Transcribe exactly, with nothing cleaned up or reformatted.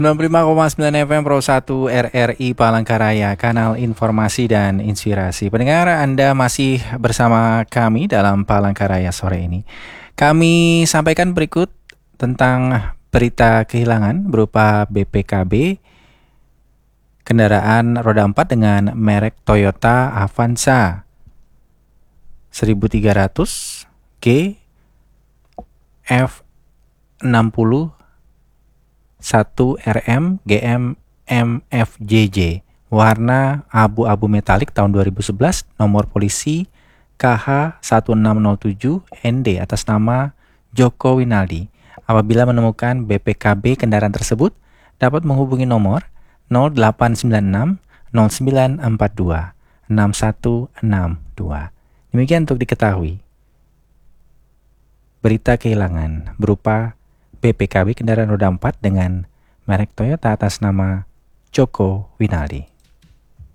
sembilan puluh lima koma sembilan F M Pro satu R R I Palangkaraya, kanal informasi dan inspirasi. Pendengar, Anda masih bersama kami dalam Palangkaraya sore ini. Kami sampaikan berikut tentang berita kehilangan berupa B P K B kendaraan roda empat dengan merek Toyota Avanza seribu tiga ratus G F enam puluh satu R M G M M F J J, warna abu-abu metalik tahun dua ribu sebelas, nomor polisi K H satu enam nol tujuh N D atas nama Joko Winaldi. Apabila menemukan B P K B kendaraan tersebut, dapat menghubungi nomor nol delapan sembilan enam nol sembilan empat dua enam satu enam dua. Demikian untuk diketahui berita kehilangan berupa B P K B kendaraan roda empat dengan merek Toyota atas nama Joko Winaldi.